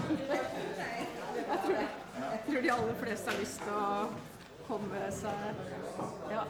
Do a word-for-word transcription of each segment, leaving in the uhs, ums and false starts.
Jeg tror, jeg tror de aller fleste har lyst til å komme seg, ja.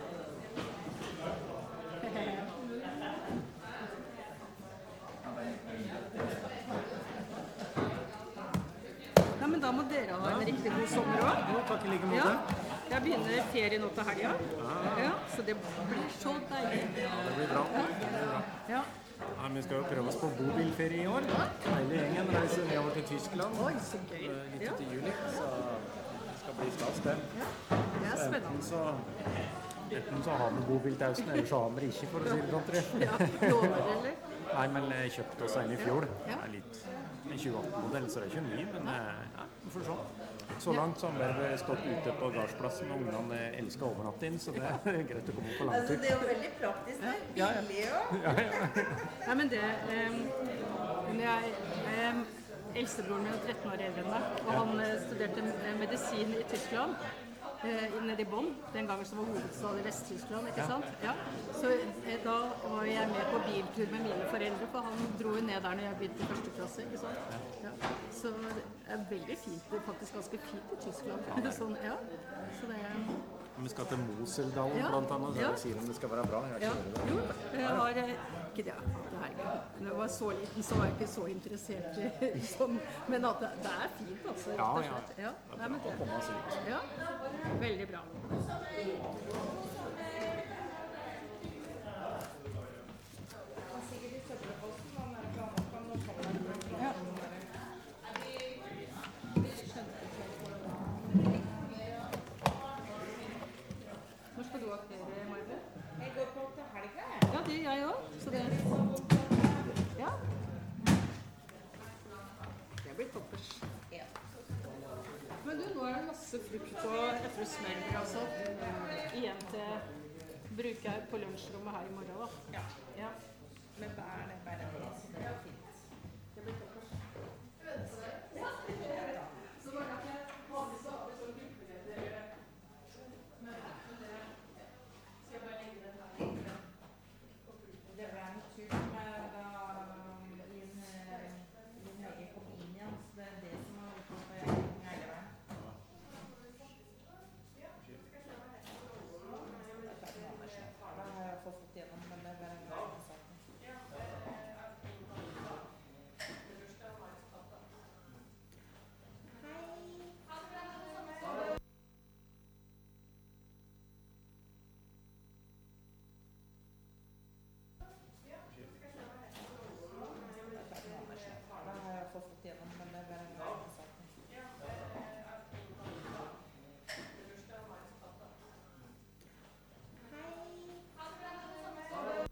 Nei, men da må dere ha en riktig god sommer også. Jo, takk i like måte. Ja. Jeg begynner ferie nå til helga, ja, så det blir så deilig. Det blir bra. Det blir bra. Ja. Ja, vi skal jo prøve oss på bobilferie i år. Hele gjengen reiser nedover til Tyskland. Oi, så gøy. Litt Ja. til juli, så det skal bli stas det. Ja, det er Enten spennende. så, enten så har vi bobil til høsten, eller så har vi det ikke, for å si det sånn, tror jeg. Ja, lover det, eller? Nei, men jeg kjøpte oss en i fjor. Ja. Det er litt en tjue atten-modell, så det er ikke ny, men eh, ja, vi får se. Så langt så har vi stått ute på gardsplassen, og ungene elsker å overnatte inn, så det er greit å komme på Altså, langtur. det er jo veldig praktisk, det. Ja, ja. Billig jo. Ja, ja. Nei, men det, um, men jeg, um, eldstebroren min er tretten år eldre enn meg, og han eh, studerte eh, medisin i Tyskland, eh, nede i Bonn, den gangen som var hovedstad i Vest-Tyskland, ikke sant? Ja. Så eh, da var jeg med på biltur med mine foreldre, for han dro jo ned der når jeg begynte i første klasse, ikke sant? Ja. Så det er veldig fint, det er faktisk ganske fint i Tyskland. Ja, sånn, ja. Så det er... Vi skal til Moseldalen, Ja. blant annet, så Ja. jeg sier om det skal være bra. Jeg har Ja, ikke vært der. jo, jeg har eh, ikke det, det her. Når jeg var så liten, så var jeg ikke så interessert i sånn, men at det, det er fint, altså. Ja, rett og ja. slett. Ja. Det er Nei, men bra å komme seg ut. Ja, veldig bra. Ja. Når skal du ha ferie, Marve? Jeg går på til helga, jeg. Ja, det gjør jeg også, så det... Ja. Det blir toppers. Ja. Men du, nå er det masse frukt og eplesmørbrød, altså. Igjen til bruker jeg på lunsjrommet her i morgen, da. Ja. Ja. Med bær, det er bare det. Det er fint.